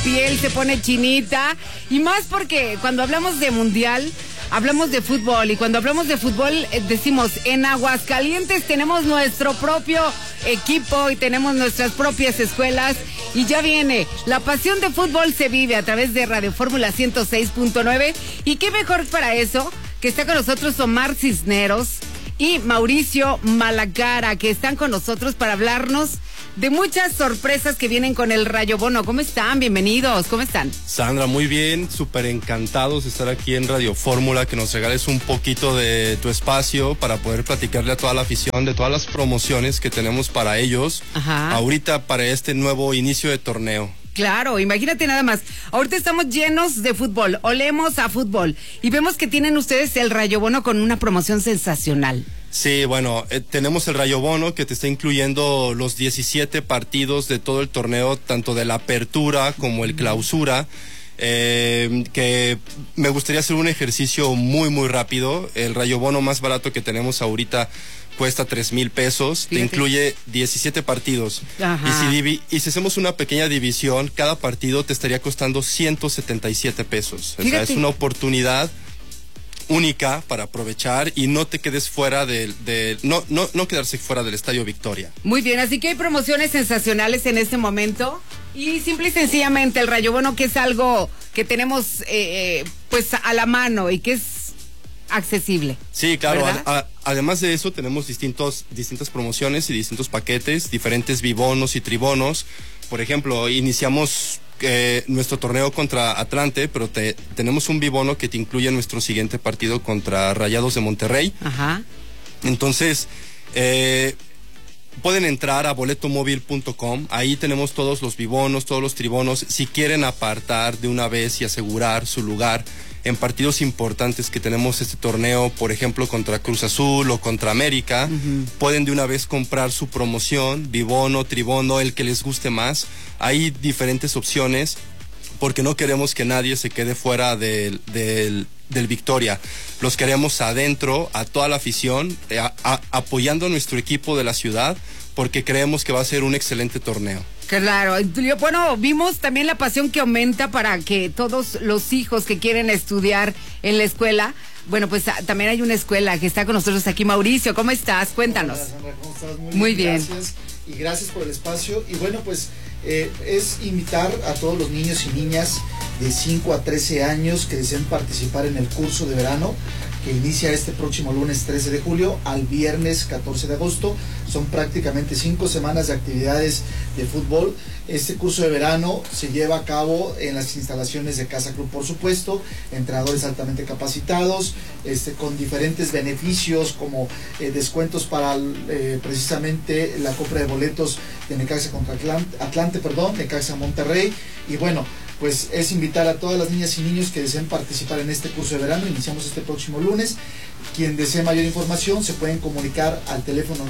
piel se pone chinita, y más porque cuando hablamos de mundial, hablamos de fútbol, y cuando hablamos de fútbol decimos, en Aguascalientes tenemos nuestro propio equipo y tenemos nuestras propias escuelas, y ya viene, la pasión de fútbol se vive a través de Radio Fórmula 106.9, y qué mejor para eso que está con nosotros Omar Cisneros y Mauricio Malacara, que están con nosotros para hablarnos de muchas sorpresas que vienen con el Rayo Bono. ¿Cómo están? Bienvenidos, ¿cómo están? Sandra, muy bien, súper encantados de estar aquí en Radio Fórmula, que nos regales un poquito de tu espacio para poder platicarle a toda la afición de todas las promociones que tenemos para ellos. Ajá. Ahorita para este nuevo inicio de torneo. Claro, imagínate nada más. Ahorita estamos llenos de fútbol, olemos a fútbol y vemos que tienen ustedes el Rayo Bono con una promoción sensacional. Sí, bueno, tenemos el Rayo Bono que te está incluyendo los 17 partidos de todo el torneo, tanto de la apertura como el clausura. Que me gustaría hacer un ejercicio muy rápido. El Rayo Bono más barato que tenemos ahorita cuesta 3,000 pesos. Fíjate. Te incluye 17 partidos. Ajá. Y si hacemos una pequeña división, cada partido te estaría costando 177 pesos. O sea, es una oportunidad única para aprovechar y no te quedes fuera no quedarse fuera del Estadio Victoria. Muy bien, así que hay promociones sensacionales en este momento, y simple y sencillamente el Rayo Bono, que es algo que tenemos pues a la mano y que es accesible. Sí, claro. Además de eso, tenemos distintas promociones y distintos paquetes, diferentes bibonos y tribonos. Por ejemplo, iniciamos nuestro torneo contra Atlante, pero tenemos un bibono que te incluye nuestro siguiente partido contra Rayados de Monterrey. Ajá. Entonces, pueden entrar a boletomóvil.com, ahí tenemos todos los bibonos, todos los tribonos. Si quieren apartar de una vez y asegurar su lugar en partidos importantes que tenemos este torneo, por ejemplo contra Cruz Azul o contra América, pueden de una vez comprar su promoción, bibono, tribono, el que les guste más. Hay diferentes opciones porque no queremos que nadie se quede fuera del Victoria. Los queremos adentro, a toda la afición, apoyando a nuestro equipo de la ciudad, porque creemos que va a ser un excelente torneo. Claro, bueno, vimos también la pasión que aumenta para que todos los hijos que quieren estudiar en la escuela, bueno, pues también hay una escuela que está con nosotros aquí. Mauricio, ¿cómo estás? Cuéntanos. Hola, Sandra, ¿cómo estás? Muy bien. Gracias, y gracias por el espacio. Y bueno, pues es invitar a todos los niños y niñas de 5 a 13 años que deseen participar en el curso de verano que inicia este próximo lunes 13 de julio al viernes 14 de agosto. Son prácticamente 5 semanas de actividades de fútbol. Este curso de verano se lleva a cabo en las instalaciones de Casa Club, por supuesto, entrenadores altamente capacitados, con diferentes beneficios como descuentos para precisamente la compra de boletos de Necaxa contra Atlante, Necaxa Monterrey. Y bueno, pues es invitar a todas las niñas y niños que deseen participar en este curso de verano. Iniciamos este próximo lunes. Quien desee mayor información se pueden comunicar al teléfono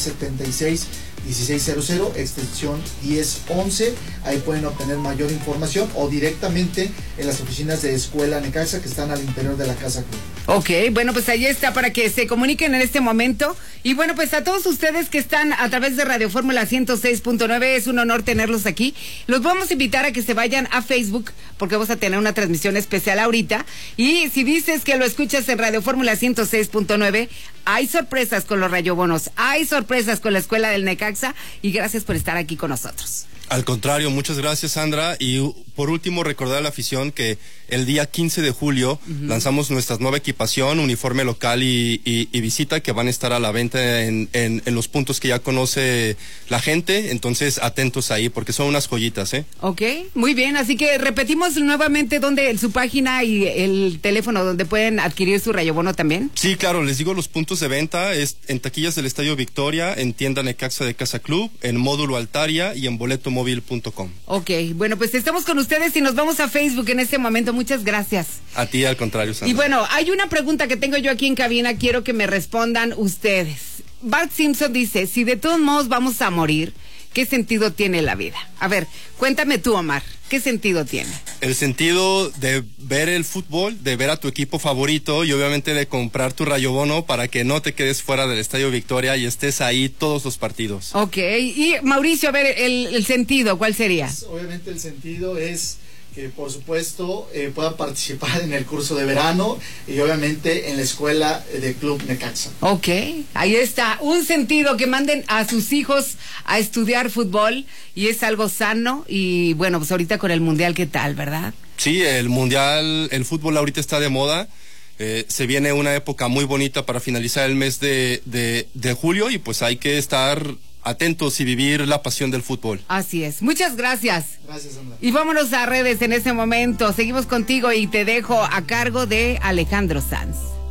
976-1600, extensión 1011. Ahí pueden obtener mayor información, o directamente en las oficinas de Escuela Necaxa que están al interior de la Casa Club. Ok, bueno, pues ahí está para que se comuniquen en este momento. Y bueno, pues a todos ustedes que están a través de Radio Fórmula 106.9, es un honor tenerlos aquí. Los vamos a invitar a que se vayan a Facebook, porque vamos a tener una transmisión especial ahorita. Y si dices que lo escuchas en Radio Fórmula 106.9, hay sorpresas con los Rayo Bonos, hay sorpresas con la Escuela del Necaxa, y gracias por estar aquí con nosotros. Al contrario, muchas gracias, Sandra. Y por último, recordar a la afición que el día 15 de julio lanzamos nuestra nueva equipación, uniforme local y visita, que van a estar a la venta en los puntos que ya conoce la gente. Entonces, atentos ahí, porque son unas joyitas, ¿eh? Ok, muy bien. Así que repetimos nuevamente su página y el teléfono donde pueden adquirir su Rayo Bono también. Sí, claro, les digo los puntos de venta. Es en taquillas del Estadio Victoria, en tienda Necaxa de Casa Club, en módulo Altaria y en boletomóvil.com. Ok, bueno, pues estamos con ustedes y nos vamos a Facebook en este momento. Muchas gracias. A ti, al contrario, Sandra. Y bueno, hay una pregunta que tengo yo aquí en cabina, quiero que me respondan ustedes. Bart Simpson dice, si de todos modos vamos a morir, ¿qué sentido tiene la vida? A ver, cuéntame tú, Omar, ¿qué sentido tiene? El sentido de ver el fútbol, de ver a tu equipo favorito y obviamente de comprar tu Rayo Bono para que no te quedes fuera del Estadio Victoria y estés ahí todos los partidos. Ok, y Mauricio, a ver, el sentido, ¿cuál sería? Pues, obviamente el sentido es que por supuesto puedan participar en el curso de verano y obviamente en la escuela de Club Necaxa. Ok, ahí está, un sentido, que manden a sus hijos a estudiar fútbol y es algo sano. Y bueno, pues ahorita con el Mundial, ¿qué tal, verdad? Sí, el Mundial, el fútbol ahorita está de moda. Se viene una época muy bonita para finalizar el mes de julio y pues hay que estar atentos y vivir la pasión del fútbol. Así es. Muchas gracias. Gracias, Sandra. Y vámonos a redes en este momento. Seguimos contigo y te dejo a cargo de Alejandro Sanz.